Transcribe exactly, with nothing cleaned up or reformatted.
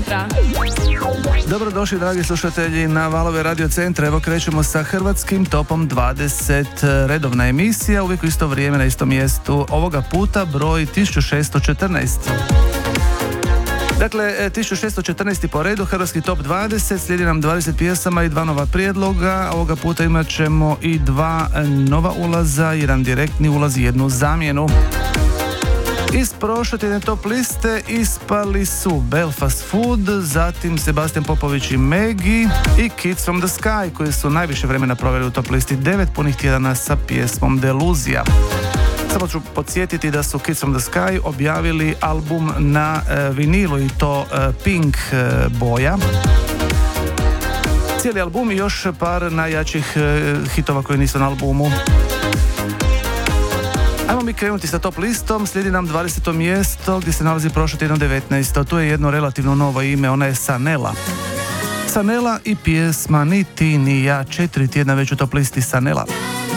centra. Dobrodošli dragi slušatelji na valove Radio Centra. Evo krećemo sa hrvatskim topom dvadeset, redovna emisija, uvijek u isto vrijeme na istom mjestu. Ovoga puta broj tisuću šesto četrnaest. Dakle, tisuću šesto četrnaest po redu, hrvatski top dvadeset, slijedi nam dvadeset pjesama i dva nova prijedloga. Ovoga puta imat ćemo i dva nova ulaza, jedan direktni ulaz i jednu zamjenu. Iz prošle tjedne top liste ispali su Belfast Food, zatim Sebastian Popović i Megi i Kids from the Sky, koji su najviše vremena proveli u top listi, devet punih tjedana sa pjesmom Deluzija. Samo ću podsjetiti da su Kids from the Sky objavili album na e, vinilu i to e, Pink e, boja. Cijeli album i još par najjačih e, hitova koji nisu na albumu. Ajmo mi krenuti sa top listom, slijedi nam dvadeseto mjesto gdje se nalazi prošlo tjedno devetnaesto. Tu je jedno relativno novo ime, ona je Sanela. Sanela i pjesma Ni ti ni ja, četiri tjedna već u top listi Sanela.